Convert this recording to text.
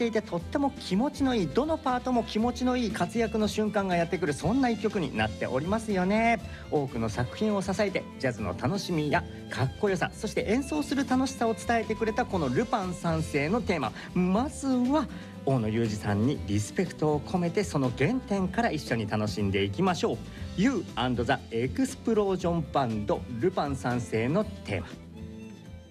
していてとっても気持ちのいい、どのパートも気持ちのいい活躍の瞬間がやってくる、そんな一曲になっておりますよね。多くの作品を支えてジャズの楽しみやかっこよさ、そして演奏する楽しさを伝えてくれたこのルパン三世のテーマ、まずは大野裕二さんにリスペクトを込めてその原点から一緒に楽しんでいきましょう。 You and the Explosion Band ルパン三世のテーマ。